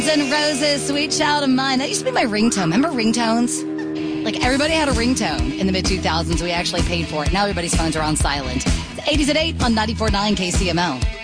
And Roses, Sweet Child of Mine. That used to be my ringtone. Remember ringtones? Like, everybody had a ringtone in the mid-2000s. We actually paid for it. Now everybody's phones are on silent. It's 80s at 8 on 94.9 KCML.